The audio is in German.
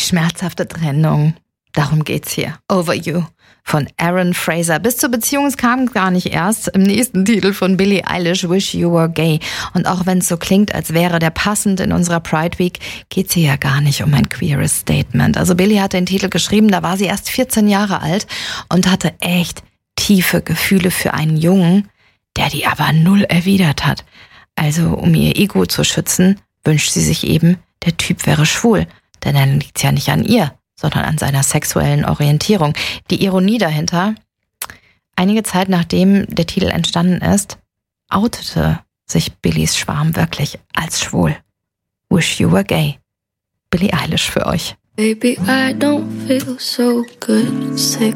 schmerzhafte Trennung. Darum geht's hier. Over You von Aaron Fraser. Bis zur Beziehung kam es gar nicht erst. Im nächsten Titel von Billie Eilish, Wish You Were Gay. Und auch wenn es so klingt, als wäre der passend in unserer Pride Week, geht's hier ja gar nicht um ein queeres Statement. Also Billie hat den Titel geschrieben, da war sie erst 14 Jahre alt und hatte echt tiefe Gefühle für einen Jungen, der die aber null erwidert hat. Also um ihr Ego zu schützen, wünscht sie sich eben, der Typ wäre schwul. Denn dann liegt's ja nicht an ihr, sondern an seiner sexuellen Orientierung. Die Ironie dahinter: einige Zeit nachdem der Titel entstanden ist, outete sich Billies Schwarm wirklich als schwul. Wish You Were Gay. Billie Eilish für euch. Baby, I don't feel so good. Sick